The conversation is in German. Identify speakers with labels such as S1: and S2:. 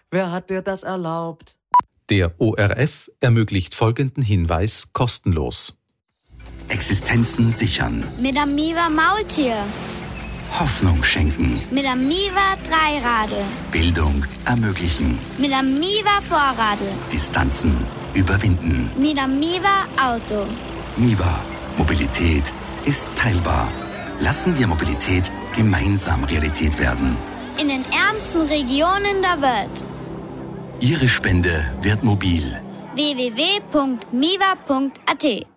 S1: Wer hat dir das erlaubt?
S2: Der ORF ermöglicht folgenden Hinweis kostenlos.
S3: Existenzen sichern.
S4: Mit dem Miva Maultier.
S3: Hoffnung schenken.
S4: Mit dem Miva Dreiradl.
S3: Bildung ermöglichen.
S4: Mit dem Miva Vorradl.
S3: Distanzen überwinden.
S4: Mit dem Miva Auto.
S3: Miva. Mobilität ist teilbar. Lassen wir Mobilität gemeinsam Realität werden.
S4: In den ärmsten Regionen der Welt.
S3: Ihre Spende wird mobil.
S4: www.miva.at